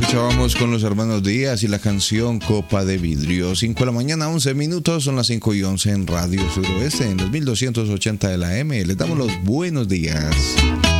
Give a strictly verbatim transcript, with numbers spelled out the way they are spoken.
Escuchábamos con los hermanos Díaz y la canción Copa de Vidrio. cinco de la mañana, once minutos, son las cinco y once en Radio Suroeste, en los mil doscientos ochenta de la M. Les damos los buenos días.